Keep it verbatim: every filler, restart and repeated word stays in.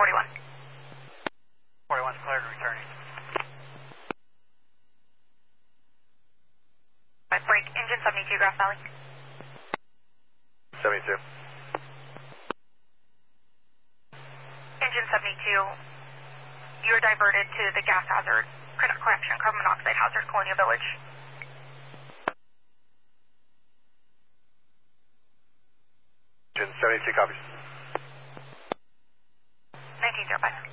forty-one. forty-one's cleared, returning. My break, engine seventy-two, Grass Valley. seventy-two. Engine seventy-two, you're diverted to the gas hazard, correction, carbon monoxide hazard, Colonial Village. Engine seventy-two copies. nineteen oh five.